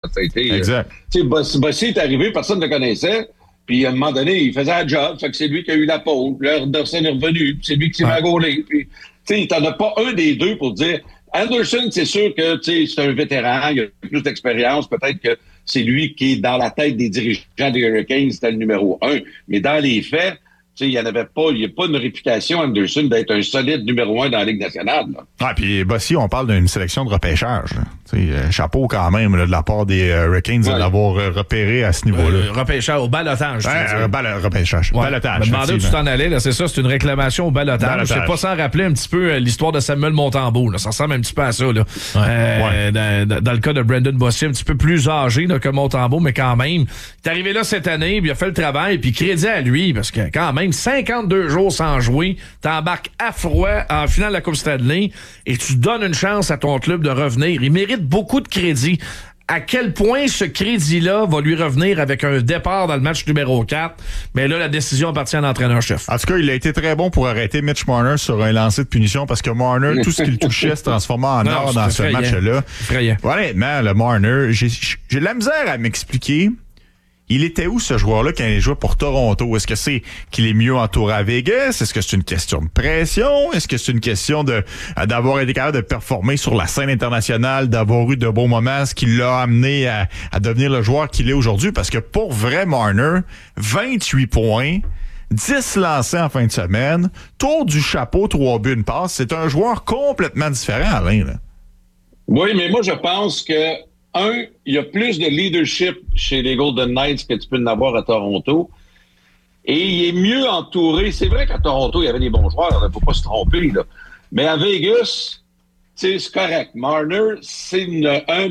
Ça a été, exact. Bossy est arrivé, personne ne le connaissait. Puis, à un moment donné, il faisait un job. Fait que c'est lui qui a eu la pole. Puis là, Anderson est revenu. Puis c'est lui qui s'est magolé. Puis, il t'en a pas un des deux pour dire... Anderson, c'est sûr que c'est un vétéran. Il a plus d'expérience. Peut-être que c'est lui qui est dans la tête des dirigeants des Hurricanes. C'était le numéro 1. Mais dans les faits... il n'y a pas une réputation, Anderson, d'être un solide numéro 1 dans la Ligue nationale. Ah, puis Bossy, on parle d'une sélection de repêchage. Chapeau quand même là, de la part des Hurricanes de l'avoir repéré à ce niveau-là. Repêchage au balotage. Repêchage. Ouais. Balotage. Je me demandais où tu t'en allais. Là, c'est ça, c'est une réclamation au balotage. Je sais pas sans rappeler un petit peu l'histoire de Samuel Montembeault. Là. Ça ressemble un petit peu à ça. Là. Dans le cas de Brandon Bossy, un petit peu plus âgé là, que Montembeault, mais quand même. Il est arrivé là cette année, puis il a fait le travail, puis crédit à lui, parce que quand même, 52 jours sans jouer, t'embarques à froid en finale de la Coupe Stanley et tu donnes une chance à ton club de revenir. Il mérite beaucoup de crédit. À quel point ce crédit-là va lui revenir avec un départ dans le match numéro 4? Mais là, la décision appartient à l'entraîneur-chef. En tout cas, il a été très bon pour arrêter Mitch Marner sur un lancer de punition parce que Marner, tout ce qu'il touchait se transformait en or dans ce match-là. Honnêtement, le Marner, j'ai de la misère à m'expliquer. Il était où, ce joueur-là, quand il jouait pour Toronto? Est-ce que c'est qu'il est mieux entouré à Vegas? Est-ce que c'est une question de pression? Est-ce que c'est une question d'avoir été capable de performer sur la scène internationale, d'avoir eu de bons moments, ce qui l'a amené à devenir le joueur qu'il est aujourd'hui? Parce que pour vrai, Marner, 28 points, 10 lancés en fin de semaine, tour du chapeau, 3 buts, une passe. C'est un joueur complètement différent, Alain. Là. Oui, mais moi, je pense que il y a plus de leadership chez les Golden Knights que tu peux en avoir à Toronto. Et il est mieux entouré. C'est vrai qu'à Toronto, il y avait des bons joueurs. Il ne faut pas se tromper. Là. Mais à Vegas, c'est correct. Marner, c'est une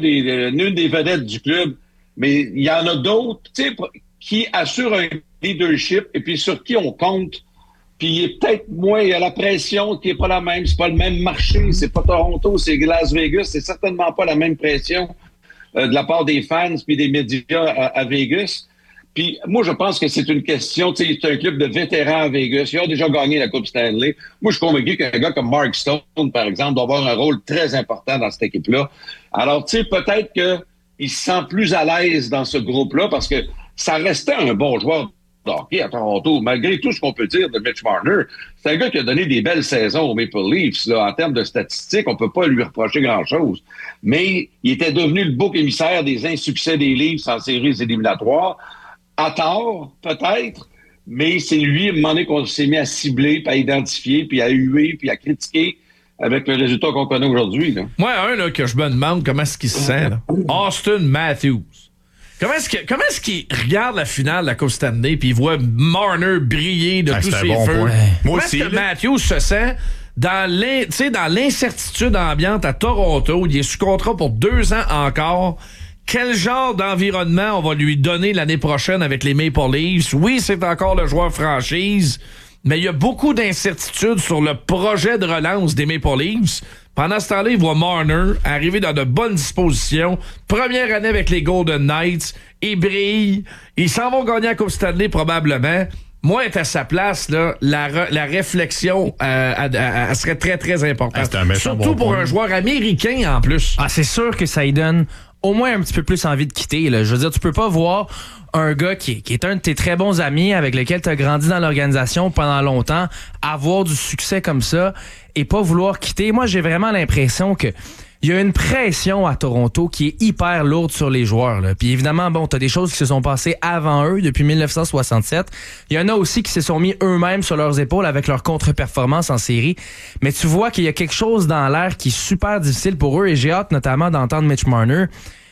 des vedettes du club. Mais il y en a d'autres qui assurent un leadership et puis sur qui on compte. Puis il est peut-être moins, il y a la pression qui est pas la même. C'est pas le même marché. C'est pas Toronto, c'est Las Vegas. C'est certainement pas la même pression de la part des fans puis des médias à Vegas. Puis moi, je pense que c'est une question, c'est un club de vétérans à Vegas. Ils ont déjà gagné la Coupe Stanley. Moi, je suis convaincu qu'un gars comme Mark Stone, par exemple, doit avoir un rôle très important dans cette équipe-là. Alors, peut-être qu'il se sent plus à l'aise dans ce groupe-là parce que ça restait un bon joueur de hockey à Toronto, malgré tout ce qu'on peut dire de Mitch Marner. C'est un gars qui a donné des belles saisons aux Maple Leafs. Là, en termes de statistiques, on peut pas lui reprocher grand-chose. Mais il était devenu le bouc émissaire des insuccès des Leafs en séries éliminatoires. À tort, peut-être, mais c'est lui, à un moment donné, qu'on s'est mis à cibler, puis à identifier, puis à huer, puis à critiquer avec le résultat qu'on connaît aujourd'hui. Là. Moi, que je me demande comment est-ce qu'il se sent, là. Austin Matthews. Comment est-ce qu'il regarde la finale de la Coupe Stanley puis il voit Marner briller de tous ses feux? Comment est-ce que Matthews se sent dans l'incertitude ambiante à Toronto? Il est sous contrat pour 2 ans encore. Quel genre d'environnement on va lui donner l'année prochaine avec les Maple Leafs? Oui, c'est encore le joueur franchise, mais il y a beaucoup d'incertitudes sur le projet de relance des Maple Leafs. Pendant ce temps-là, il voit Marner arriver dans de bonnes dispositions. Première année avec les Golden Knights. Il brille. Ils s'en vont gagner la Coupe Stanley probablement. Moi, être à sa place, là, la réflexion elle serait très, très importante. Surtout pour un joueur américain en plus. Ah, c'est sûr que ça lui donne au moins un petit peu plus envie de quitter. Là. Je veux dire, tu peux pas voir un gars qui est un de tes très bons amis avec lequel tu as grandi dans l'organisation pendant longtemps, avoir du succès comme ça et pas vouloir quitter. Moi, j'ai vraiment l'impression que il y a une pression à Toronto qui est hyper lourde sur les joueurs. Là. Puis évidemment, bon, t'as des choses qui se sont passées avant eux depuis 1967. Il y en a aussi qui se sont mis eux-mêmes sur leurs épaules avec leur contre-performance en série. Mais tu vois qu'il y a quelque chose dans l'air qui est super difficile pour eux et j'ai hâte notamment d'entendre Mitch Marner,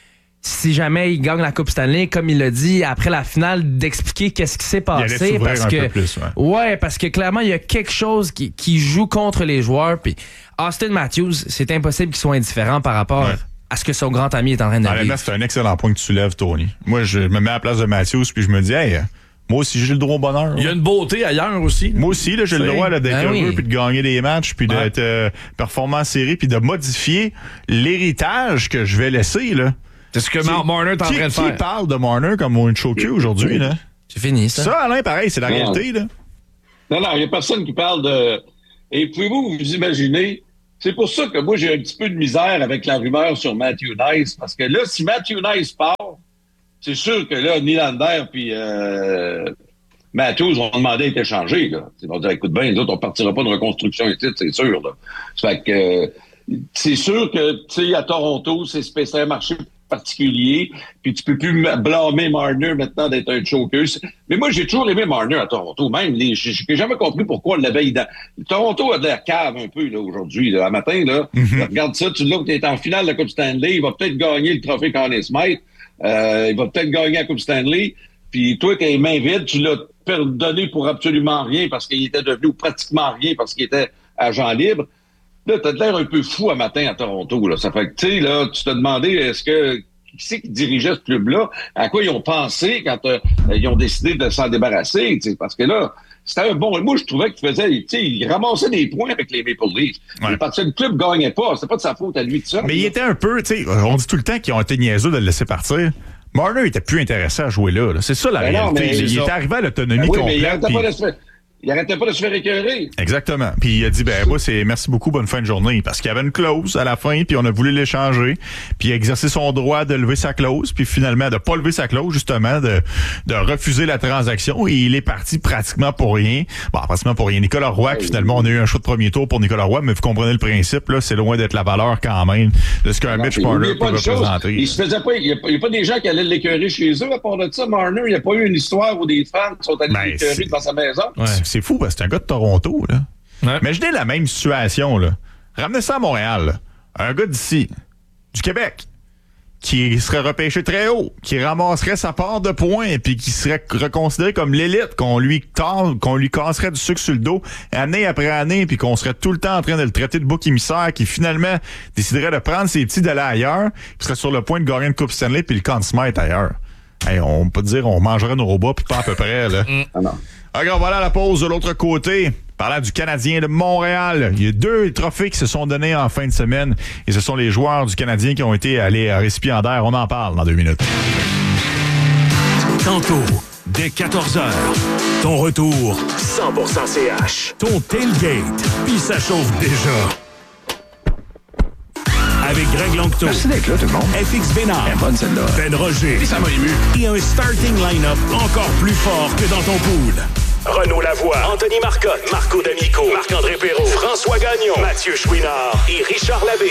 si jamais il gagne la Coupe Stanley, comme il l'a dit, après la finale, d'expliquer qu'est-ce qui s'est passé. Parce que, parce que clairement, il y a quelque chose qui joue contre les joueurs. Puis Austin Matthews, c'est impossible qu'il soit indifférent par rapport à ce que son grand ami est en train de vivre. C'est un excellent point que tu lèves, Tony. Moi, je me mets à la place de Matthews puis je me dis, hey, moi aussi, j'ai le droit au bonheur. Il y a une beauté ailleurs aussi. Moi aussi, là, j'ai le droit là, d'être heureux puis de gagner des matchs puis d'être performant en série puis de modifier l'héritage que je vais laisser, là. C'est ce que Marner est en train de faire. Qui parle de Marner comme une choquée aujourd'hui, là? C'est fini, ça. Ça, Alain, pareil, c'est la réalité, là. Non, il n'y a personne qui parle de... Et pouvez-vous vous imaginer C'est pour ça que moi, j'ai un petit peu de misère avec la rumeur sur Matthew Nice, parce que là, si Matthew Nice part, c'est sûr que là, Nylander puis Matthews vont demander à être échangés. Ils vont dire, écoute bien, nous autres, on partira pas de reconstruction ici, c'est sûr. Là. Ça fait que c'est sûr que, tu sais, à Toronto, c'est un marché particulier, puis tu peux plus blâmer Marner maintenant d'être un choker. Mais moi, j'ai toujours aimé Marner à Toronto. Même, j'ai jamais compris pourquoi on l'avait... Toronto a de la cave un peu là aujourd'hui. Là. À matin, là, regarde ça, tu l'as, tu es en finale de la Coupe Stanley, il va peut-être gagner le trophée Conn Smythe, il va peut-être gagner la Coupe Stanley, puis toi, t'es les mains vides, tu l'as donné pour absolument rien parce qu'il était devenu pratiquement rien parce qu'il était agent libre. Là, t'as l'air un peu fou à matin à Toronto. Là. Ça fait que, tu sais, là, tu t'as demandé est-ce que qui c'est qui dirigeait ce club-là? À quoi ils ont pensé quand ils ont décidé de s'en débarrasser? Parce que là, c'était un bon... Moi, je trouvais qu'il faisait... Il ramassait des points avec les Maple Leafs. Ouais. Parce que le club ne gagnait pas. C'était pas de sa faute à lui de ça. Mais il était un peu... tu sais, on dit tout le temps qu'ils ont été niaiseux de le laisser partir. Marner était plus intéressé à jouer là. C'est ça la réalité. Il était arrivé à l'autonomie complète. Il arrêtait pas de se faire écœurer. Exactement. Puis il a dit, moi, c'est merci beaucoup, bonne fin de journée. Parce qu'il y avait une clause à la fin, puis on a voulu l'échanger. Puis il a exercé son droit de lever sa clause, puis finalement, de pas lever sa clause, justement, de refuser la transaction. Et il est parti pratiquement pour rien. Bon, pratiquement pour rien. Nicolas Roy, finalement, on a eu un choix de premier tour pour Nicolas Roy, mais vous comprenez le principe, là, c'est loin d'être la valeur quand même de ce qu'un Mitch Marner peut représenter. Il se faisait pas, il y a pas des gens qui allaient l'écœurer chez eux à part de ça. Marner, il n'y a pas eu une histoire où des fans sont allés l'écœurer devant sa maison. Ouais. C'est fou, parce que c'est un gars de Toronto, là. Ouais. Imaginez la même situation, là. Ramenez ça à Montréal, là. Un gars d'ici, du Québec, qui serait repêché très haut, qui ramasserait sa part de points, puis qui serait reconsidéré comme l'élite, qu'on lui casserait du sucre sur le dos année après année, puis qu'on serait tout le temps en train de le traiter de bouc émissaire, qui finalement déciderait de prendre ses petits d'aller ailleurs, qui serait sur le point de gagner une Coupe Stanley, puis le Conn Smythe ailleurs. Hey, on peut dire on mangerait nos robots, puis pas à peu près, là. Ah non. Alors, voilà la pause de l'autre côté. Parlant du Canadien de Montréal, il y a 2 trophées qui se sont donnés en fin de semaine et ce sont les joueurs du Canadien qui ont été allés récipiendaires. On en parle dans 2 minutes. Tantôt, dès 14h, ton retour 100% CH. Ton tailgate, puis ça chauffe déjà. Avec Greg Longto. Merci d'être là, tout le monde. FX Bénard. Bonne celle-là. Ben Roger. Et ça m'a ému. Et un starting line-up encore plus fort que dans ton pool. Renaud Lavoie, Anthony Marcotte, Marco D'Amico, Marc-André Perrault, François Gagnon, Mathieu Chouinard et Richard Labbé.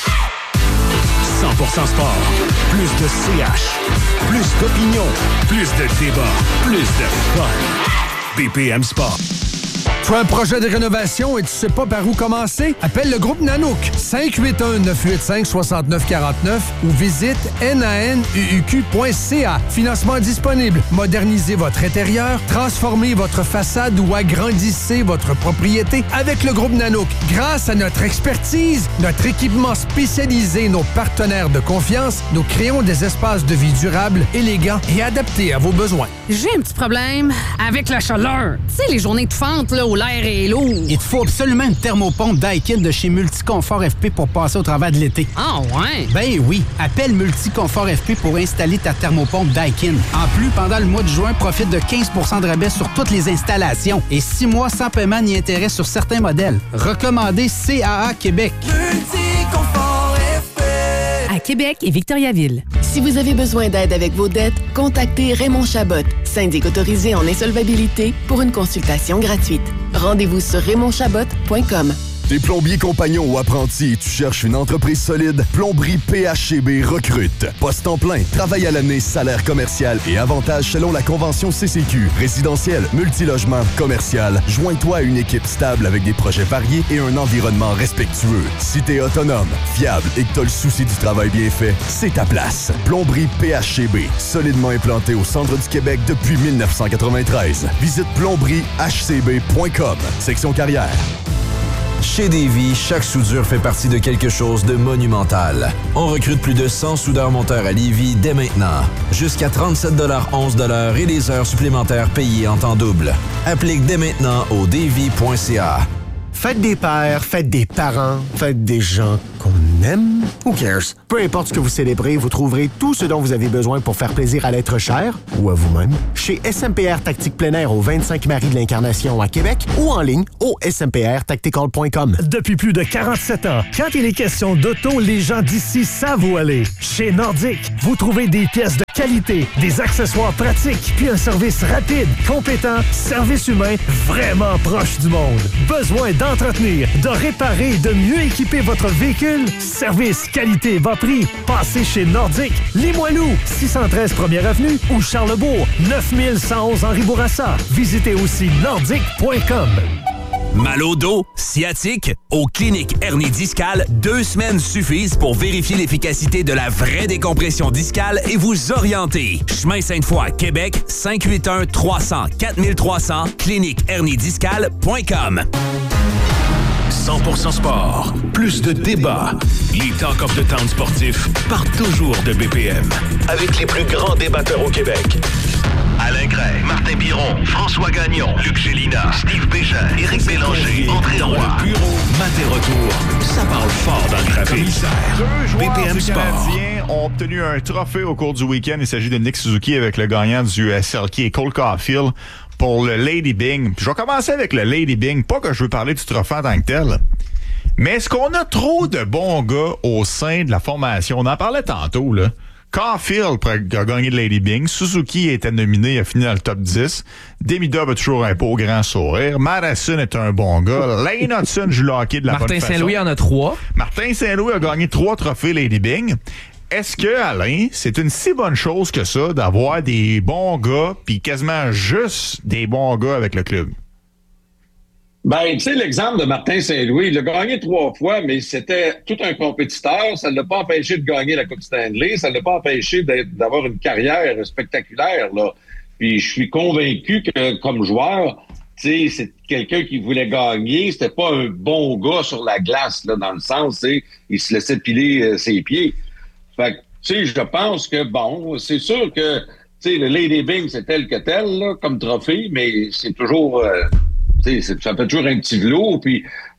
100% sport. Plus de CH. Plus d'opinion. Plus de débat. Plus de fun. BPM Sport. Tu as un projet de rénovation et tu sais pas par où commencer? Appelle le groupe Nanook 581-985-6949 ou visite nanuq.ca. Financement disponible. Modernisez votre intérieur, transformez votre façade ou agrandissez votre propriété avec le groupe Nanook. Grâce à notre expertise, notre équipement spécialisé, nos partenaires de confiance, nous créons des espaces de vie durables, élégants et adaptés à vos besoins. J'ai un petit problème avec la chaleur. Tu sais, les journées de fente, là, où l'air est lourd. Il te faut absolument une thermopompe Daikin de chez Multiconfort FP pour passer au travers de l'été. Ah ouais? Ben oui, appelle Multiconfort FP pour installer ta thermopompe Daikin. En plus, pendant le mois de juin, profite de 15 % de rabais sur toutes les installations et 6 mois sans paiement ni intérêt sur certains modèles. Recommandé CAA Québec. Multiconfort FP. À Québec et Victoriaville. Si vous avez besoin d'aide avec vos dettes, contactez Raymond Chabot, syndic autorisé en insolvabilité, pour une consultation gratuite. Rendez-vous sur raymondchabot.com. T'es plombier compagnon ou apprenti et tu cherches une entreprise solide? Plomberie PHCB recrute. Poste en plein, travail à l'année, salaire commercial et avantages selon la convention CCQ. Résidentiel, multilogement, commercial. Joins-toi à une équipe stable avec des projets variés et un environnement respectueux. Si t'es autonome, fiable et que t'as le souci du travail bien fait, c'est ta place. Plomberie PHCB, solidement implantée au centre du Québec depuis 1993. Visite plombriehcb.com, section carrière. Chez Davy, chaque soudure fait partie de quelque chose de monumental. On recrute plus de 100 soudeurs-monteurs à Lévis dès maintenant. Jusqu'à 37,11 $ et des heures supplémentaires payées en temps double. Applique dès maintenant au davy.ca. Faites des pères, faites des parents, faites des gens qu'on aime? Who cares? Peu importe ce que vous célébrez, vous trouverez tout ce dont vous avez besoin pour faire plaisir à l'être cher ou à vous-même chez SMPR Tactique plein air au 25 Marie de l'Incarnation à Québec ou en ligne au smprtactical.com. Depuis plus de 47 ans, quand il est question d'auto, les gens d'ici savent où aller. Chez Nordique, vous trouvez des pièces de qualité, des accessoires pratiques, puis un service rapide, compétent, service humain vraiment proche du monde. Besoin d'entretenir, de réparer et de mieux équiper votre véhicule? Service, qualité, bas prix. Passez chez Nordique, Limoilou, 613 1er Avenue ou Charlebourg, 9111 Henri Bourassa. Visitez aussi nordique.com. Mal au dos, sciatique? Au Clinique Hernie Discale, 2 semaines suffisent pour vérifier l'efficacité de la vraie décompression discale et vous orienter. Chemin Sainte-Foy, Québec, 581-300-4300, cliniqueherniediscale.com. 100% sport, plus de débats. Les Talk of the Town sportifs partent toujours de BPM. Avec les plus grands débatteurs au Québec. Alain Gray, Martin Biron, François Gagnon, Luc Gélina, Steve Bégin, Éric Bélanger, André Roy. Le bureau, matin retour, ça parle fort dans le trafic. 2 joueurs BPM du Sport. Canadien ont obtenu un trophée au cours du week-end. Il s'agit de Nick Suzuki avec le gagnant du SLK et Cole Caulfield pour le Lady Byng. Puis je vais commencer avec le Lady Byng. Pas que je veux parler du trophée en tant que tel, mais est-ce qu'on a trop de bons gars au sein de la formation? On en parlait tantôt, là. Caulfield a gagné le Lady Byng. Suzuki était nominé, il a fini dans le top 10. Demidov a toujours un beau grand sourire. Madison est un bon gars. Lane Hudson joue le hockey de la bonne façon. Martin Saint-Louis en a 3. Martin Saint-Louis a gagné 3 trophées Lady Byng. Est-ce que, Alain, c'est une si bonne chose que ça d'avoir des bons gars puis quasiment juste des bons gars avec le club? Ben, tu sais, l'exemple de Martin Saint-Louis, il a gagné 3 fois, mais c'était tout un compétiteur. Ça ne l'a pas empêché de gagner la Coupe Stanley. Ça ne l'a pas empêché d'avoir une carrière spectaculaire, là. Puis je suis convaincu que, comme joueur, tu sais, c'est quelqu'un qui voulait gagner. C'était pas un bon gars sur la glace, là, dans le sens, tu sais, il se laissait piler ses pieds. Fait que, tu sais, je pense que, bon, c'est sûr que, tu sais, le Lady Byng, c'est tel que tel, là, comme trophée, mais c'est toujours... ça fait toujours un petit velours, puis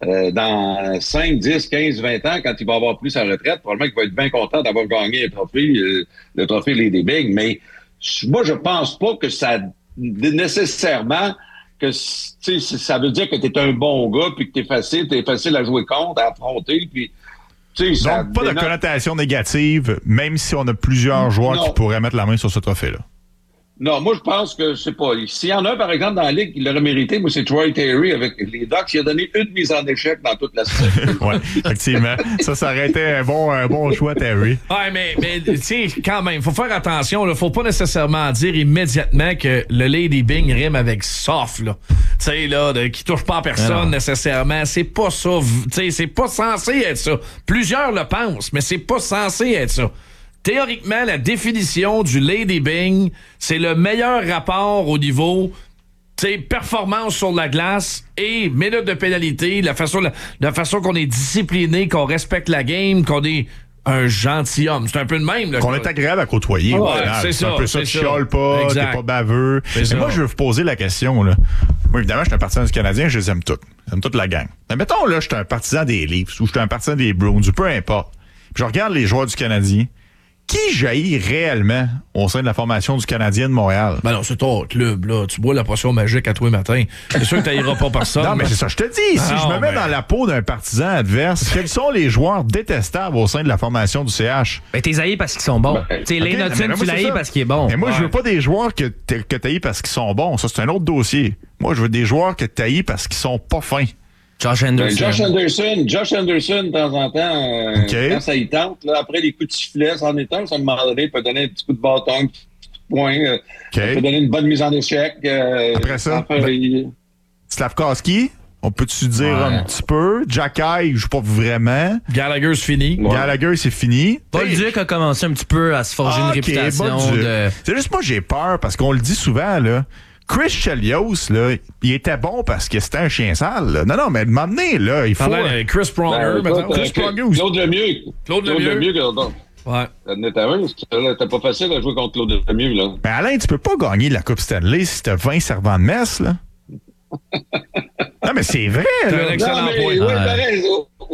dans 5, 10, 15, 20 ans, quand il va avoir plus sa retraite, probablement qu'il va être bien content d'avoir gagné un trophée, le trophée Lady Byng. Mais moi, je pense pas que ça nécessairement que ça veut dire que tu es un bon gars, puis que t'es facile à jouer contre, à affronter, puis donc, pas de connotation négative, même si on a plusieurs joueurs qui pourraient mettre la main sur ce trophée-là. Non, moi, je pense que, je sais pas, s'il y en a un, par exemple, dans la Ligue qui l'aurait mérité, moi, c'est Troy Terry avec les Ducks. Il a donné une mise en échec dans toute la semaine. Oui, effectivement. Ça aurait été un bon choix, Terry. Ouais, mais tu sais, quand même, faut faire attention, là. Faut pas nécessairement dire immédiatement que le Lady Byng rime avec soft, là. Tu sais, là, qui touche pas à personne nécessairement. C'est pas ça. Tu sais, c'est pas censé être ça. Plusieurs le pensent, mais c'est pas censé être ça. Théoriquement, la définition du Lady Byng, c'est le meilleur rapport au niveau performance sur la glace et minutes de pénalité, la façon qu'on est discipliné, qu'on respecte la game, qu'on est un gentilhomme. C'est un peu de même. Là, qu'on est agréable à côtoyer. C'est un peu ça, tu chiales pas, t'es pas baveux. Mais moi, je veux vous poser la question. Là. Moi, évidemment, je suis un partisan du Canadien, je les aime toutes. J'aime toute la gang. Mais mettons, là, je suis un partisan des Leafs ou je suis un partisan des Bruins, ou peu importe. Puis je regarde les joueurs du Canadien. Qui jaillit réellement au sein de la formation du Canadien de Montréal? Ben non, c'est ton club, là. Tu bois la potion magique à tous les matins. C'est sûr que t'ailleras pas personne. Non, mais c'est ça, je te dis. Si je me mets dans la peau d'un partisan adverse, quels sont les joueurs détestables au sein de la formation du CH? Ben, t'es haïs parce qu'ils sont bons. Tu sais, Lane Hudson, tu l'haïs parce qu'il est bon. Mais moi, je veux pas des joueurs que t'haïs parce qu'ils sont bons. Ça, c'est un autre dossier. Moi, je veux des joueurs que t'haïs parce qu'ils sont pas fins. Josh Anderson, de temps en temps, quand ça y tente, là, après les coups de sifflet, ça en est un, ça me donné, il peut donner un petit coup de bâton, un petit coup de poing, il peut donner une bonne mise en échec. Après ça, Slavkovski, on peut-tu dire un petit peu? Jacky, il joue pas vraiment. Gallagher, c'est fini. Gallagher, c'est fini. Bolduc a commencé un petit peu à se forger une réputation. C'est juste moi, j'ai peur, parce qu'on le dit souvent, là. Chris Chelios, là, il était bon parce que c'était un chien sale. Là. Non, mais m'amener, là, il faut... Chris Pronger, maintenant. Chris Pronger aussi. Claude Lemieux. Claude Lemieux, ouais. C'était pas facile à jouer contre Claude Lemieux, là. Mais Alain, tu peux pas gagner la Coupe Stanley si t'as 20 servants de messe, là. Non, mais c'est vrai, là. C'est un excellent point. Oui, t'as raison.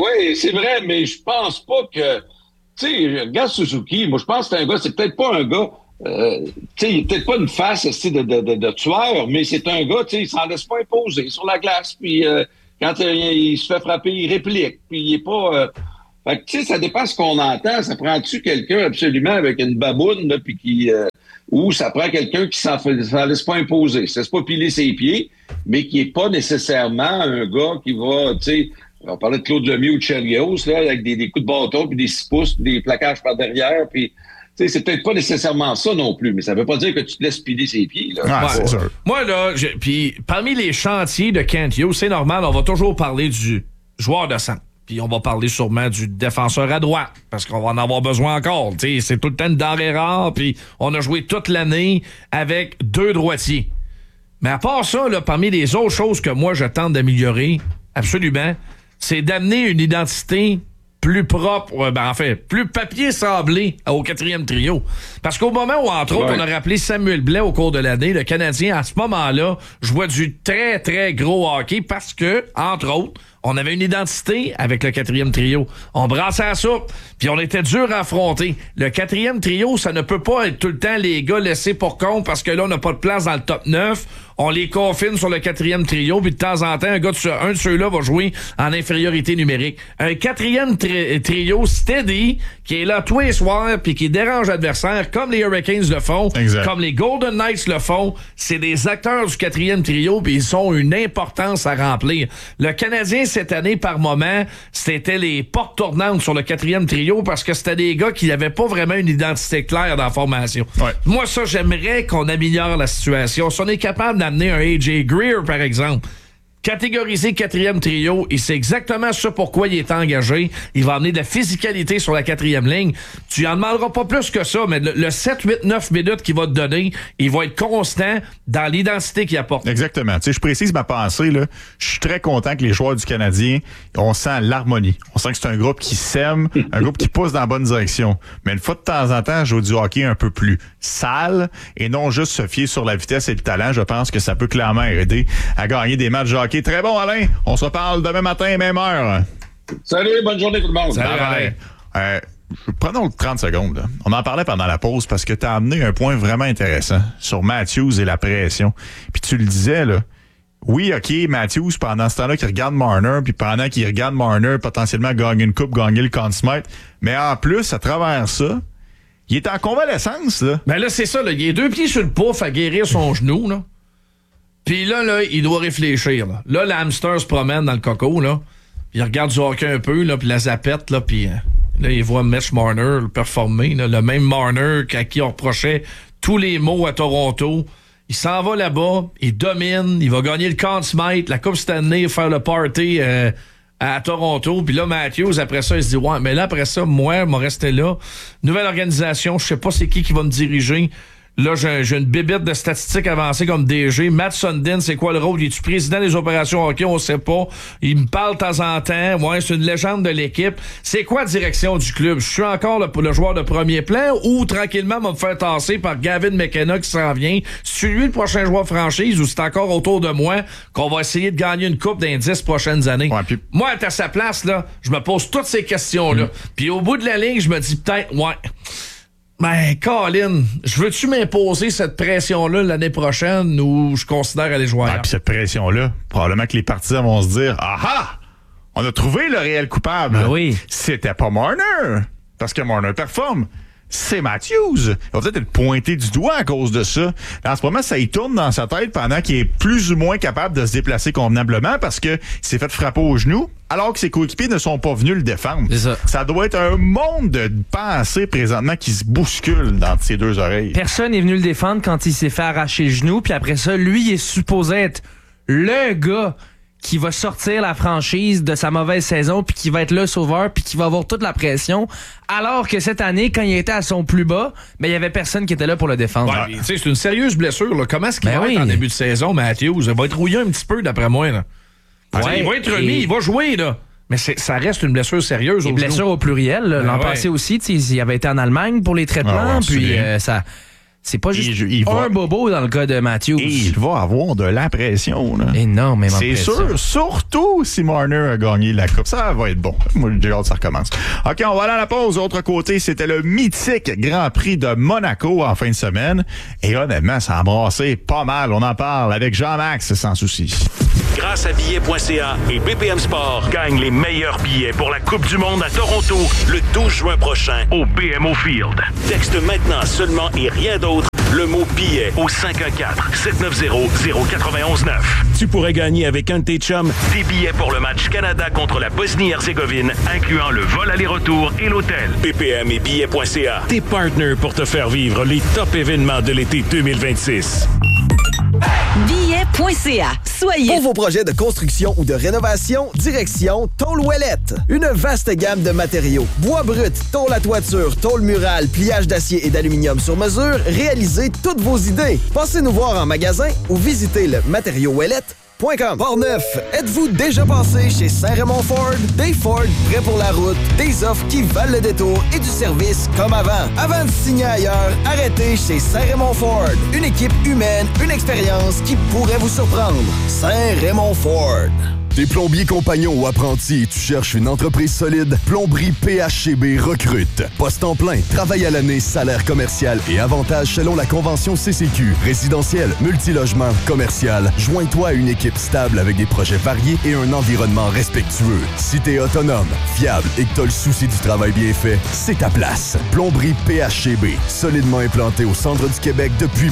Oui, c'est vrai, mais je pense pas que... Tu sais, regarde Suzuki, moi, je pense que c'est peut-être pas un gars... tu sais, il est peut-être pas une face de tueur, mais c'est un gars, tu sais, il s'en laisse pas imposer sur la glace, puis quand il se fait frapper, il réplique, puis il est pas... Fait que, tu sais, ça dépend de ce qu'on entend. Ça prend-tu quelqu'un absolument avec une baboune, là, puis qui... ou ça prend quelqu'un qui s'en laisse pas imposer. Ça se pas piler ses pieds, mais qui est pas nécessairement un gars qui va, tu sais... On parlait de Claude Lemieux ou de Chelios, là, avec des coups de bâton, puis des 6 pouces, puis des plaquages par derrière, puis... Tu sais, c'est peut-être pas nécessairement ça non plus, mais ça veut pas dire que tu te laisses piler ses pieds, là. Ah, c'est sûr. Moi, là, puis parmi les chantiers de Kent Hughes, c'est normal, on va toujours parler du joueur de centre. Puis on va parler sûrement du défenseur à droite, parce qu'on va en avoir besoin encore. T'sais, c'est tout le temps une denrée rare, puis on a joué toute l'année avec 2 droitiers. Mais à part ça, là, parmi les autres choses que moi, je tente d'améliorer, absolument, c'est d'amener une identité plus propre, plus papier sablé au 4e trio. Parce qu'au moment où, entre autres, on a rappelé Samuel Blais au cours de l'année, le Canadien, à ce moment-là, jouait du très, très gros hockey parce que, entre autres, on avait une identité avec le 4e trio. On brassait la soupe, puis on était dur à affronter. Le 4e trio, ça ne peut pas être tout le temps les gars laissés pour compte parce que là, on n'a pas de place dans le top 9. On les confine sur le 4e trio, puis de temps en temps, un de ceux-là va jouer en infériorité numérique. Un 4e trio steady, qui est là tous les soirs, puis qui dérange l'adversaire, comme les Hurricanes le font, comme les Golden Knights le font. C'est des acteurs du 4e trio, puis ils ont une importance à remplir. Le Canadien, cette année, par moment, c'était les portes tournantes sur le 4e trio, parce que c'était des gars qui n'avaient pas vraiment une identité claire dans la formation. Ouais. Moi, ça, j'aimerais qu'on améliore la situation. Si on est capable d'amener un A.J. Greer, par exemple, catégorisé 4e trio, et c'est exactement ça pourquoi il est engagé. Il va amener de la physicalité sur la 4e ligne. Tu en demanderas pas plus que ça, mais le 7, 8, 9 minutes qu'il va te donner, il va être constant dans l'identité qu'il apporte. Exactement. Tu sais, je précise ma pensée, là. Je suis très content que les joueurs du Canadien, on sent l'harmonie. On sent que c'est un groupe qui s'aime, un groupe qui pousse dans la bonne direction. Mais une fois de temps en temps, jouer du hockey un peu plus sale et non juste se fier sur la vitesse et le talent. Je pense que ça peut clairement aider à gagner des matchs de hockey. Très bon, Alain. On se reparle demain matin, même heure. Salut, bonne journée tout le monde. Salut, Alain. Prenons 30 secondes. Là. On en parlait pendant la pause parce que tu as amené un point vraiment intéressant sur Matthews et la pression. Puis tu le disais, là. Oui, OK, Matthews, pendant ce temps-là, qui regarde Marner, puis pendant qu'il regarde Marner, potentiellement gagner une coupe, gagner le Conn Smythe. Mais en plus, à travers ça, il est en convalescence, là. Ben là, c'est ça, là. Il est 2 pieds sur le pouf à guérir son genou, là. Puis là, il doit réfléchir. Là, le hamster se promène dans le coco, là. Puis il regarde du hockey un peu, là, puis la zapette, là, puis là, il voit Mitch Marner performer, là, le même Marner à qui on reprochait tous les maux à Toronto. Il s'en va là-bas, il domine, il va gagner le Conn Smythe, la Coupe Stanley, faire le party à Toronto. Puis là, Matthews, après ça, il se dit, ouais, mais là, après ça, moi, je vais rester là. Nouvelle organisation, je sais pas c'est qui va me diriger. Là, j'ai une bébête de statistiques avancées comme DG. Matt Sundin, c'est quoi le rôle? Il est-tu président des opérations hockey? On sait pas. Il me parle de temps en temps. Ouais, c'est une légende de l'équipe. C'est quoi la direction du club? Je suis encore le joueur de premier plan ou tranquillement me faire tasser par Gavin McKenna qui s'en vient? C'est lui le prochain joueur franchise ou c'est encore autour de moi qu'on va essayer de gagner une coupe dans les 10 prochaines années? Ouais, puis... Moi, à sa place, là, je me pose toutes ces questions-là. Puis au bout de la ligne, je me dis peut-être, ouais... Ben, Colin, je veux-tu m'imposer cette pression-là l'année prochaine ou je considère aller jouer? Ah, puis cette pression-là, probablement que les partisans vont se dire, ah! On a trouvé le réel coupable. Ben oui. C'était pas Marner, parce que Marner performe. C'est Matthews. Il va peut-être être pointé du doigt à cause de ça. En ce moment, ça y tourne dans sa tête pendant qu'il est plus ou moins capable de se déplacer convenablement parce que il s'est fait frapper au genou alors que ses coéquipiers ne sont pas venus le défendre. Ça doit être un monde de pensée présentement qui se bouscule dans ses 2 oreilles. Personne n'est venu le défendre quand il s'est fait arracher le genou. Puis après ça, lui, il est supposé être le gars qui va sortir la franchise de sa mauvaise saison, puis qui va être le sauveur, puis qui va avoir toute la pression, alors que cette année, quand il était à son plus bas, ben il y avait personne qui était là pour le défendre. Ouais, tu sais, c'est une sérieuse blessure, là. Comment est-ce qu'il va être en début de saison, Matthews? Il va être rouillé un petit peu, d'après moi, là. Ouais, il va être remis, il va jouer, là. Mais ça reste une blessure sérieuse. Une blessure au pluriel. L'an passé aussi, il avait été en Allemagne pour les traitements, puis ça... C'est pas juste un bobo dans le cas de Matthews. Et il va avoir de la pression. Là. Énormément de pression. C'est sûr, surtout si Marner a gagné la Coupe. Ça va être bon. Moi, j'ai hâte que ça recommence. OK, on va aller à la pause. Autre côté, c'était le mythique Grand Prix de Monaco en fin de semaine. Et honnêtement, ça a embrassé pas mal. On en parle avec Jean-Max, sans souci. Grâce à billets.ca et BPM Sport, gagne les meilleurs billets pour la Coupe du Monde à Toronto le 12 juin prochain au BMO Field. Texte maintenant seulement et rien d'autre le mot billet au 514-790-0919. Tu pourrais gagner avec un de tes chums des billets pour le match Canada contre la Bosnie-Herzégovine, incluant le vol aller-retour et l'hôtel. BPM et billets.ca, tes partners pour te faire vivre les top événements de l'été 2026. Billet.ca. Soyez. Pour vos projets de construction ou de rénovation, direction Tôle Ouellette. Une vaste gamme de matériaux. Bois brut, tôle à toiture, tôle murale, pliage d'acier et d'aluminium sur mesure. Réalisez toutes vos idées. Passez nous voir en magasin ou visitez le matériauxouellette.com. Portneuf, êtes-vous déjà passé chez Saint-Raymond Ford? Des Ford prêts pour la route, des offres qui valent le détour et du service comme avant. Avant de signer ailleurs, arrêtez chez Saint-Raymond Ford. Une équipe humaine, une expérience qui pourrait vous surprendre. Saint-Raymond Ford. T'es plombier compagnon ou apprenti, tu cherches une entreprise solide? Plomberie PHCB recrute. Poste en plein, travail à l'année, salaire commercial et avantages selon la convention CCQ. Résidentiel, multilogement, commercial. Joins-toi à une équipe stable avec des projets variés et un environnement respectueux. Si t'es autonome, fiable et que t'as le souci du travail bien fait, c'est ta place. Plomberie PHCB, solidement implantée au centre du Québec depuis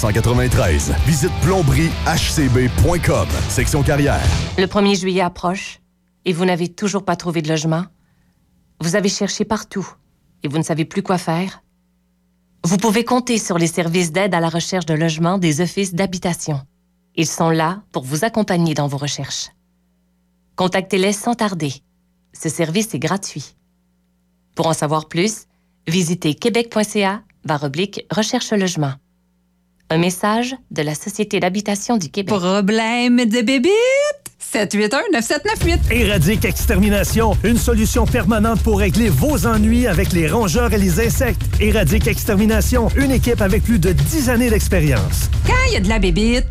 1993. Visite plombriehcb.com, section carrière. Le 1er juillet approche et vous n'avez toujours pas trouvé de logement? Vous avez cherché partout et vous ne savez plus quoi faire? Vous pouvez compter sur les services d'aide à la recherche de logement des offices d'habitation. Ils sont là pour vous accompagner dans vos recherches. Contactez-les sans tarder. Ce service est gratuit. Pour en savoir plus, visitez québec.ca/recherche logement. Un message de la Société d'habitation du Québec. Problème de bébite? 781-9798. Éradique Extermination, une solution permanente pour régler vos ennuis avec les rongeurs et les insectes. Éradique Extermination, une équipe avec plus de 10 années d'expérience. Quand il y a de la bébite,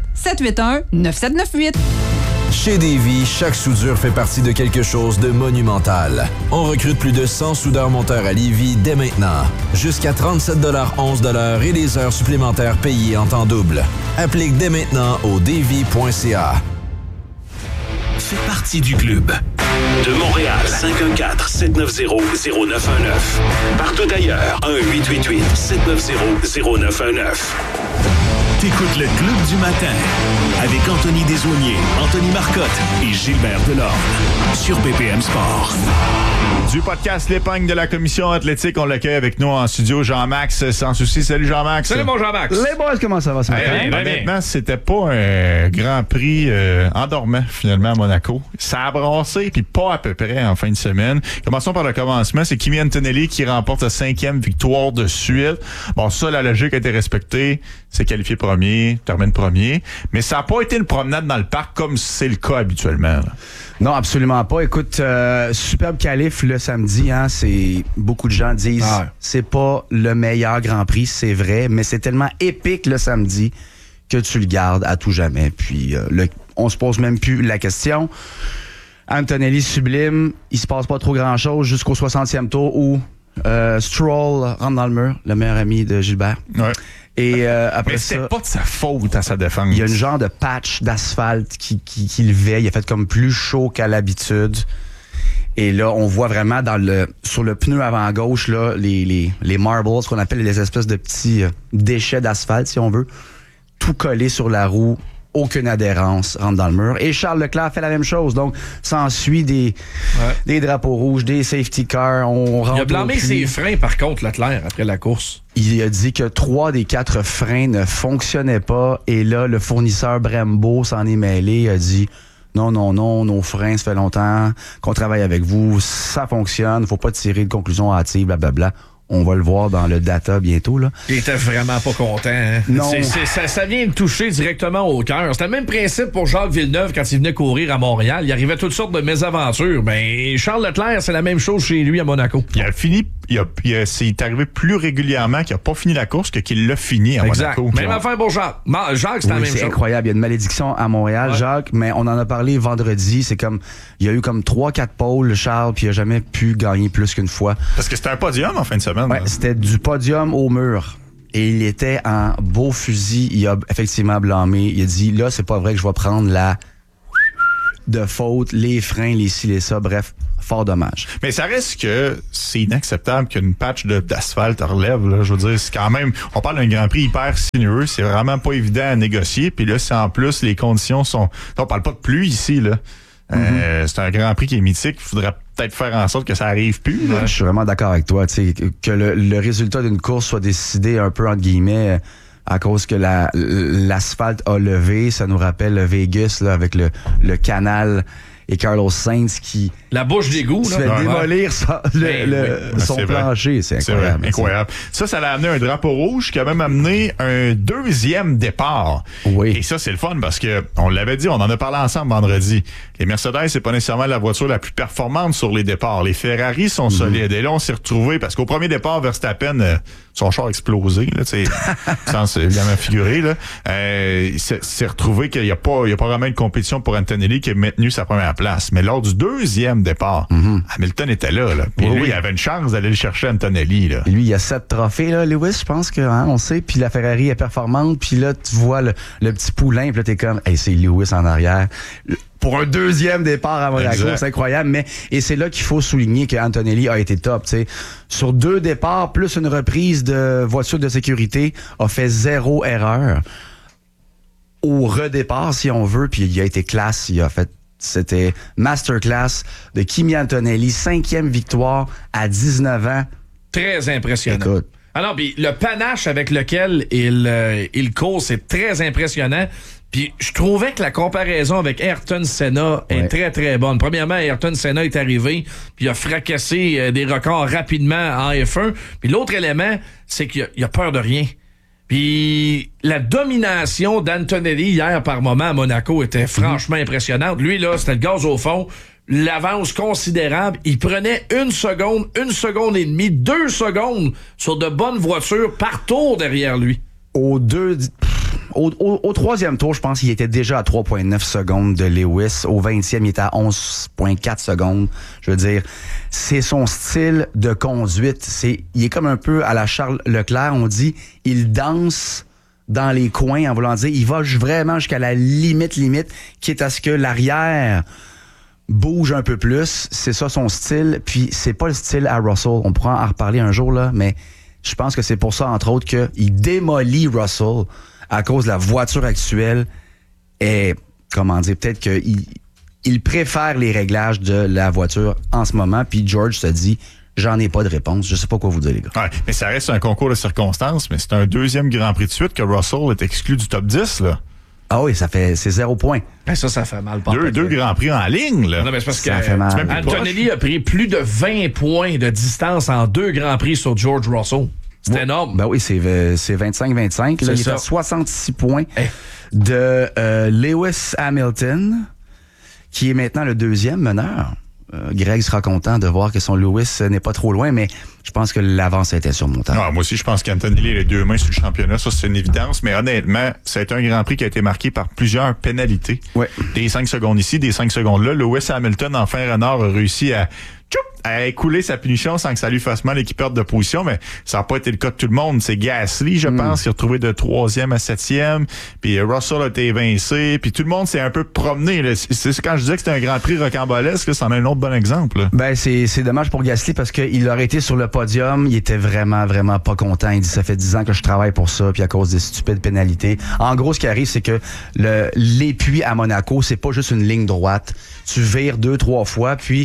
781-9798. Chez Davy, chaque soudure fait partie de quelque chose de monumental. On recrute plus de 100 soudeurs-monteurs à Lévis dès maintenant. Jusqu'à 37,11 $ et des heures supplémentaires payées en temps double. Applique dès maintenant au davy.ca. Fais partie du club. De Montréal, 514-790-0919. Partout ailleurs, 1-888-790-0919. T'écoutes le Club du matin avec Anthony Desaulniers, Anthony Marcotte et Gilbert Delorme sur BPM Sport. Du podcast L'Épingle de la Commission athlétique, on l'accueille avec nous en studio Jean-Max sans souci. Salut Jean-Max. Salut mon Jean-Max. Les boys, comment ça va ce matin? Honnêtement, c'était pas un Grand Prix endormant finalement à Monaco. Ça a brassé, puis pas à peu près en fin de semaine. Commençons par le commencement. C'est Kimi Antonelli qui remporte sa 5e victoire de suite. Bon, ça, la logique a été respectée. C'est qualifié premier, termine premier. Mais ça n'a pas été une promenade dans le parc comme c'est le cas habituellement. Là. Non, absolument pas. Écoute, superbe qualif le samedi. Hein, c'est beaucoup de gens disent c'est pas le meilleur Grand Prix, c'est vrai, mais c'est tellement épique le samedi que tu le gardes à tout jamais. Puis on se pose même plus la question. Antonelli sublime, il se passe pas trop grand-chose jusqu'au 60e tour où Stroll rentre dans le mur, le meilleur ami de Gilbert. Ouais. Et après mais c'était pas de sa faute à sa défense. Il y a une genre de patch d'asphalte qui levait. Il a fait comme plus chaud qu'à l'habitude. Et là, on voit vraiment sur le pneu avant gauche là, les marbles, ce qu'on appelle les espèces de petits déchets d'asphalte, si on veut, tout collé sur la roue. Aucune adhérence, rentre dans le mur. Et Charles Leclerc fait la même chose. Donc, s'ensuit des drapeaux rouges, des safety cars. Il a blâmé ses freins, par contre, Leclerc, après la course. Il a dit que 3 des 4 freins ne fonctionnaient pas. Et là, le fournisseur Brembo s'en est mêlé. Il a dit non, nos freins, ça fait longtemps qu'on travaille avec vous. Ça fonctionne. Faut pas tirer de conclusion hâtive, blablabla. On va le voir dans le data bientôt. Là. Il était vraiment pas content. Hein? Non. Ça vient de toucher directement au cœur. C'était le même principe pour Jacques Villeneuve quand il venait courir à Montréal. Il arrivait toutes sortes de mésaventures. Ben, Charles Leclerc, c'est la même chose chez lui à Monaco. Il a fini c'est arrivé plus régulièrement qu'il n'a pas fini la course que qu'il l'a fini à Monaco. Même affaire pour Jacques. Jacques, c'est la même chose. C'est incroyable. Il y a une malédiction à Montréal, Jacques, mais on en a parlé vendredi. C'est comme, il y a eu comme 3-4 pôles, Charles, puis il n'a jamais pu gagner plus qu'une fois. Parce que c'était un podium en fin de semaine. Ouais, c'était du podium au mur. Et il était en beau fusil. Il a effectivement blâmé. Il a dit, là, c'est pas vrai que je vais prendre la de faute, les freins, les ci, les ça, bref, fort dommage. Mais ça reste que c'est inacceptable qu'une patch d'asphalte relève, là. Je veux dire, c'est quand même, on parle d'un Grand Prix hyper sinueux, c'est vraiment pas évident à négocier, puis là, c'est en plus, les conditions sont, on parle pas de pluie ici, là. C'est un Grand Prix qui est mythique, il faudrait peut-être faire en sorte que ça arrive plus, là. Je suis vraiment d'accord avec toi, tu sais, que le résultat d'une course soit décidé un peu, entre guillemets, à cause que l'asphalte a levé. Ça nous rappelle Vegas là, avec le canal et Carlos Sainz qui... La bouche d'égout, là. Se fait démolir son plancher. C'est incroyable. Incroyable. Ça l'a amené un drapeau rouge qui a même amené un deuxième départ. Oui. Et ça, c'est le fun parce que, on l'avait dit, on en a parlé ensemble vendredi. Les Mercedes, c'est pas nécessairement la voiture la plus performante sur les départs. Les Ferrari sont solides. Et là, on s'est retrouvés parce qu'au premier départ, Verstappen, son char a explosé, là, tu sais, sans évidemment figurer, là. C'est retrouvé qu'il n'y a pas vraiment une compétition pour Antonelli qui a maintenu sa première place. Mais lors du deuxième départ, Hamilton était là. Puis lui, il avait une chance d'aller le chercher, Antonelli. Là. Et lui, il y a 7 trophées, là, Lewis, je pense que on sait. Puis la Ferrari est performante. Puis là, tu vois le petit poulain. Puis là, t'es comme, hey, c'est Lewis en arrière. Pour un deuxième départ à Monaco, c'est incroyable. Et c'est là qu'il faut souligner que Antonelli a été top. T'sais. Sur 2 départs, plus une reprise de voiture de sécurité, a fait 0 erreur. Au redépart, si on veut, puis il a été classe. C'était masterclass de Kimi Antonelli, 5e victoire à 19 ans. Très impressionnant. Écoute. Alors, puis le panache avec lequel il court, c'est très impressionnant. Puis je trouvais que la comparaison avec Ayrton Senna est très, très bonne. Premièrement, Ayrton Senna est arrivé, puis il a fracassé des records rapidement en F1. Puis l'autre élément, c'est qu'il a peur de rien. Puis la domination d'Antonelli hier par moment à Monaco était franchement impressionnante. Lui, là, c'était le gaz au fond. L'avance considérable. Il prenait 1 seconde, 1 seconde et demie, 2 secondes sur de bonnes voitures par tour derrière lui. Au 3e tour, je pense qu'il était déjà à 3,9 secondes de Lewis. Au 20e, il était à 11,4 secondes. Je veux dire, c'est son style de conduite. Il est comme un peu à la Charles Leclerc. On dit, il danse dans les coins en voulant dire, il va vraiment jusqu'à la limite, quitte à ce que l'arrière bouge un peu plus. C'est ça son style. Puis c'est pas le style à Russell. On pourra en reparler un jour, là, mais je pense que c'est pour ça, entre autres, qu'il démolit Russell à cause de la voiture actuelle. Et, comment dire, peut-être qu'il préfère les réglages de la voiture en ce moment. Puis George se dit, j'en ai pas de réponse. Je sais pas quoi vous dire, les gars. Ouais, mais ça reste un concours de circonstances. Mais c'est un 2e Grand Prix de suite que Russell est exclu du top 10, là. Ah oui, c'est 0 point. Ben ça fait mal. Deux Grands Prix en ligne, là. Non, mais c'est parce que Antonelli a pris plus de 20 points de distance en 2 Grands Prix sur George Russell. C'est énorme. Ben oui, c'est 25-25. Là, il est à 66 points de Lewis Hamilton, qui est maintenant le 2e meneur. Greg sera content de voir que son Lewis n'est pas trop loin, mais je pense que l'avance était surmontable. Non, moi aussi, je pense qu'Antonelli a les 2 mains sur le championnat. Ça, c'est une évidence. Mais honnêtement, c'est un Grand Prix qui a été marqué par plusieurs pénalités. Ouais. Des 5 secondes ici, des 5 secondes là. Lewis Hamilton, en fin renard, a réussi à écouler sa punition sans que ça lui fasse mal et qu'il perde de position, mais ça n'a pas été le cas de tout le monde. C'est Gasly, je pense, qui a retrouvé de 3e à 7e, puis Russell a été évincé, puis tout le monde s'est un peu promené. Là. C'est quand je disais que c'était un Grand Prix rocambolesque, là, c'en est un autre bon exemple. Là. Ben c'est dommage pour Gasly parce qu'il aurait été sur le podium, il était vraiment, vraiment pas content. Il dit, ça fait 10 ans que je travaille pour ça, puis à cause des stupides pénalités. En gros, ce qui arrive, c'est que l'épuis à Monaco, c'est pas juste une ligne droite. Tu vires 2-3 fois, puis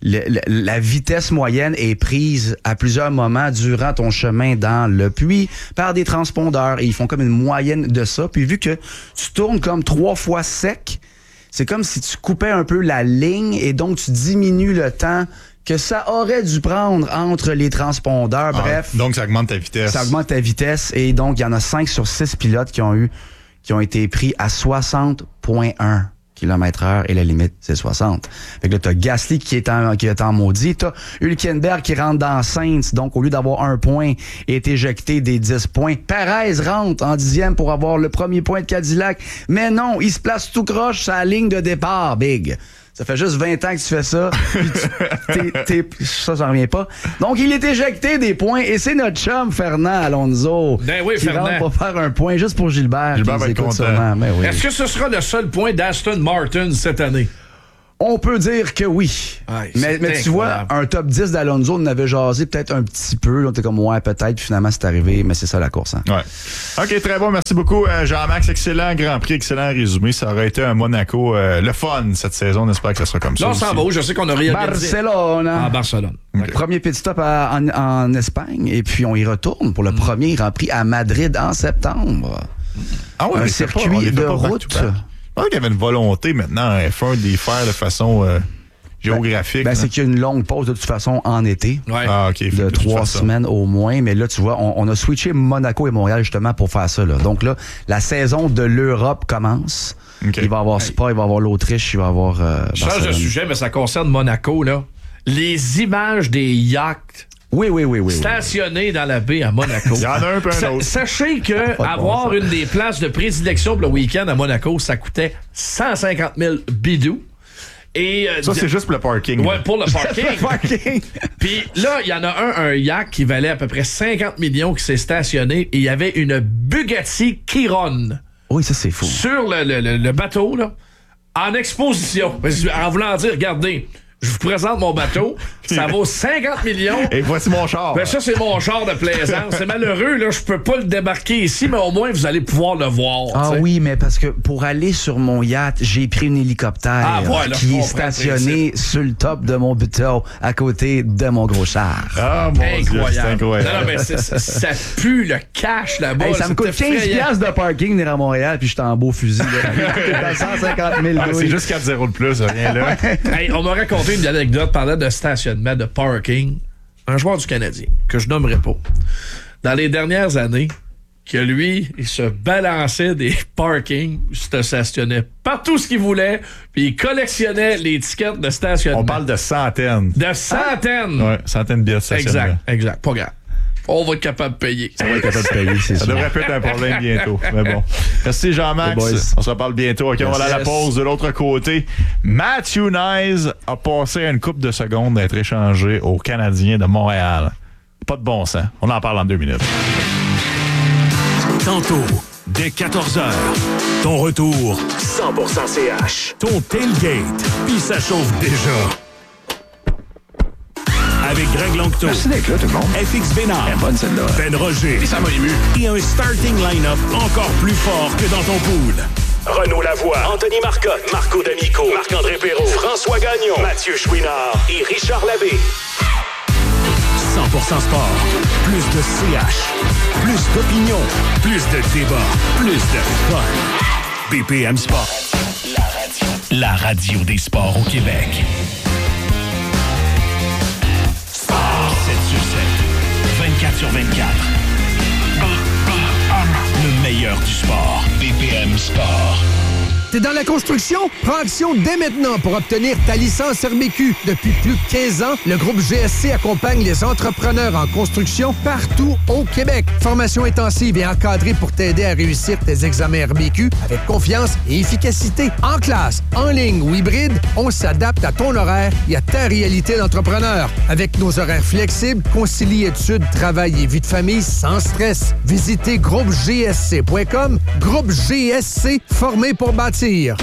la vitesse moyenne est prise à plusieurs moments durant ton chemin dans le puits par des transpondeurs. Et ils font comme une moyenne de ça. Puis vu que tu tournes comme 3 fois sec, c'est comme si tu coupais un peu la ligne et donc tu diminues le temps que ça aurait dû prendre entre les transpondeurs. Bref. Donc ça augmente ta vitesse. Ça augmente ta vitesse. Et donc, il y en a 5 sur 6 pilotes qui ont été pris à 60,1. km/h et la limite, c'est 60. Fait que là, t'as Gasly qui est en maudit. T'as Hülkenberg qui rentre dans Sainz. Donc, au lieu d'avoir 1 point, est éjecté des 10 points. Perez rentre en 10e pour avoir le premier point de Cadillac. Mais non, il se place tout croche sur la ligne de départ, Big. Ça fait juste 20 ans que tu fais ça. Ça, j'en reviens pas. Donc, il est éjecté des points et c'est notre chum Fernand Alonso qui rentre pour faire un point juste pour Gilbert. Gilbert va être content. Oui. Est-ce que ce sera le seul point d'Aston Martin cette année? On peut dire que oui. Mais tu vois, un top 10 d'Alonso, on avait jasé peut-être un petit peu. Là, on était comme, ouais, peut-être. Puis finalement, c'est arrivé. Mais c'est ça la course. Hein. Ouais. OK, très bon. Merci beaucoup, Jean-Max. Excellent Grand Prix, excellent résumé. Ça aurait été un Monaco le fun cette saison. On espère que ça sera comme ça. Là, on s'en va où? Je sais qu'on a réorganisé. Barcelone. Okay. Premier petit stop en Espagne. Et puis, on y retourne pour le premier Grand Prix à Madrid en septembre. Ah ouais, un circuit de route. Je pense qu'il y avait une volonté maintenant à F1 d'y faire de façon géographique. C'est qu'il y a une longue pause de toute façon en été. Ouais. Ah, OK. De 3 semaines au moins. Mais là, tu vois, on a switché Monaco et Montréal justement pour faire ça. Là. Donc là, la saison de l'Europe commence. Okay. Il va y avoir Spa, il va y avoir l'Autriche, il va y avoir Je change de sujet, mais ça concerne Monaco. Là. Les images des yachts Oui. stationné dans la baie à Monaco. Il y en a un peu un autre. Sachez que avoir une des places de prédilection pour le week-end à Monaco, ça coûtait 150 000 bidous. Et, ça, c'est juste pour le parking. Ouais, pour le parking. Puis là, il y en a un yacht qui valait à peu près 50 millions qui s'est stationné et il y avait une Bugatti Chiron. Oui, ça, c'est fou. Sur le bateau, là, en exposition. En voulant dire, regardez, je vous présente mon bateau, ça vaut 50 millions. Et voici mon char. Ben ça, c'est mon char de plaisance. C'est malheureux, là, je peux pas le débarquer ici, mais au moins, vous allez pouvoir le voir. Ah t'sais. Oui, mais parce que pour aller sur mon yacht, j'ai pris un hélicoptère qui est stationné sur le top de mon bateau, à côté de mon gros char. Ah, mon Dieu, c'est incroyable. Non, mais ça pue le cash là-bas. Hey, ça me coûte 15$ de parking venir à Montréal, puis je suis en beau fusil. Dans 150 000 c'est juste 4-0 de plus, rien là. Hey, on m'a raconté une anecdote parlant de stationnement, de parking. Un joueur du Canadien, que je nommerai pas, dans les dernières années, que lui, il se balançait des parkings, il se stationnait partout ce qu'il voulait, puis il collectionnait les tickets de stationnement. On parle de centaines. De centaines! Ouais, centaines de billets de stationnement. Exact. Pas grave. On va être capable de payer. On va être capable de payer, c'est sûr. Ça devrait pas être un problème bientôt. Mais bon. Merci Jean-Max. On se reparle bientôt. OK, on va aller à la pause de l'autre côté. Matthew Knies a passé une couple de secondes d'être échangé aux Canadiens de Montréal. Pas de bon sens. On en parle en 2 minutes. Tantôt, dès 14h, ton retour 100% CH. Ton tailgate, puis ça chauffe déjà. Avec Greg Longto. Merci d'être là, tout le monde. FX Bénard. Bonne celle-là. Ben Roger. Et ça m'a ému. Et un starting line-up encore plus fort que dans ton pool. Renaud Lavoie, Anthony Marcotte, Marco D'Amico, Marc-André Perrault, François Gagnon, Mathieu Chouinard et Richard Labbé. 100% sport. Plus de CH. Plus d'opinion. Plus de débat. Plus de fun. BPM Sport. La radio des sports au Québec. 7/7, 24/24. Le meilleur du sport. BPM Sport. T'es dans la construction? Prends action dès maintenant pour obtenir ta licence RBQ. Depuis plus de 15 ans, le groupe GSC accompagne les entrepreneurs en construction partout au Québec. Formation intensive et encadrée pour t'aider à réussir tes examens RBQ avec confiance et efficacité. En classe, en ligne ou hybride, on s'adapte à ton horaire et à ta réalité d'entrepreneur. Avec nos horaires flexibles, concilie études, travail et vie de famille sans stress. Visitez groupegsc.com. Groupe GSC, formé pour bâtir.